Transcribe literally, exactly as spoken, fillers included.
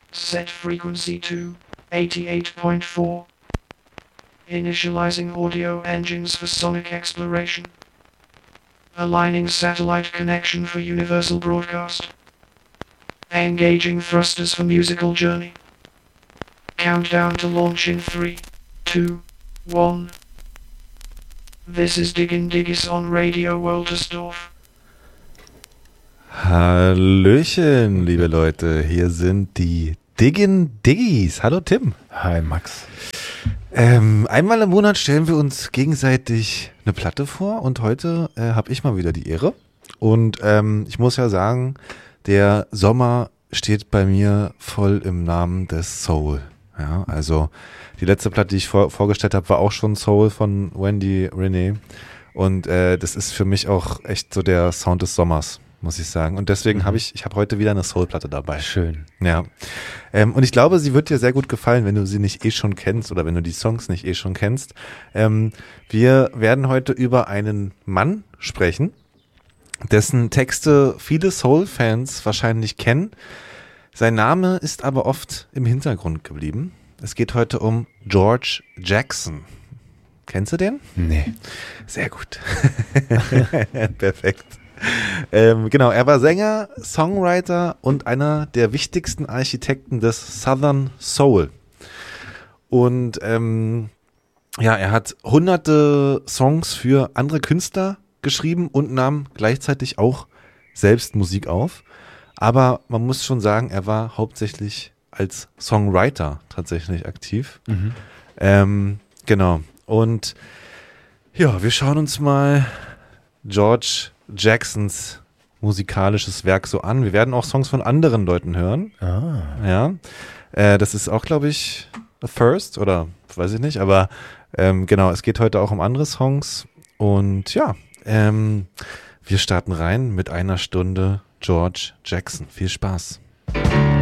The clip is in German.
Set frequency to eighty-eight point four. Initializing audio engines for sonic exploration. Aligning satellite connection for universal broadcast. Engaging thrusters for musical journey. Countdown to launch in three, two, one. This is Diggin' Diggis on Radio Woltersdorf. Hallöchen, liebe Leute, hier sind die Diggin' Diggis. Hallo Tim. Hi Max. Ähm, einmal im Monat stellen wir uns gegenseitig eine Platte vor und heute äh, habe ich mal wieder die Ehre. Und ähm, ich muss ja sagen, der Sommer steht bei mir voll im Namen des Soul. Ja, also die letzte Platte, die ich vor, vorgestellt habe, war auch schon Soul von Wendy Renee. Und äh, das ist für mich auch echt so der Sound des Sommers, muss ich sagen. Und deswegen mhm. habe ich, ich habe heute wieder eine Soul-Platte dabei. Schön. Ja. Ähm, und ich glaube, sie wird dir sehr gut gefallen, wenn du sie nicht eh schon kennst oder wenn du die Songs nicht eh schon kennst. Ähm, wir werden heute über einen Mann sprechen, dessen Texte viele Soul-Fans wahrscheinlich kennen. Sein Name ist aber oft im Hintergrund geblieben. Es geht heute um George Jackson. Kennst du den? Nee. Sehr gut. Perfekt. Ähm, genau, er war Sänger, Songwriter und einer der wichtigsten Architekten des Southern Soul. Und ähm, ja, er hat hunderte Songs für andere Künstler geschrieben und nahm gleichzeitig auch selbst Musik auf. Aber man muss schon sagen, er war hauptsächlich als Songwriter tatsächlich aktiv. Mhm. Ähm, genau. Und ja, wir schauen uns mal George Jacksons musikalisches Werk so an. Wir werden auch Songs von anderen Leuten hören. Ah. Ja. Äh, das ist auch, glaube ich, a first oder weiß ich nicht. Aber ähm, genau, es geht heute auch um andere Songs. Und ja, ähm, wir starten rein mit einer Stunde George Jackson. Viel Spaß.